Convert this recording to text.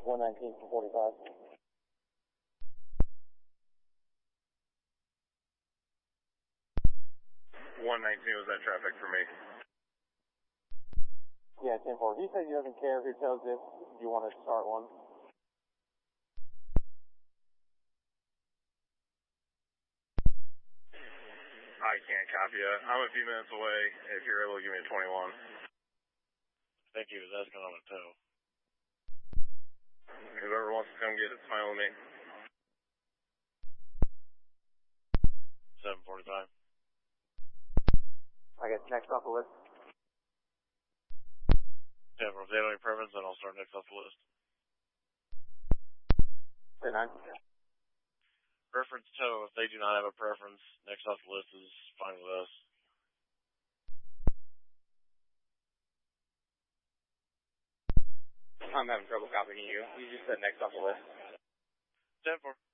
119 from 45. 119 was that traffic for me. Yeah, 10-4. He said he doesn't care who tells this. You want to start one. I can't copy it. I'm a few minutes away if you're able to give me a 21. I think he was asking on a tow. Whoever wants to come get it's fine with me. 745. I guess next off the list. Yeah, if they have any preference, then I'll start next off the list. 10-9. Preference tow, if they do not have a preference, next off the list is fine with us. I'm having trouble copying you. You just said next off the list. 10-4.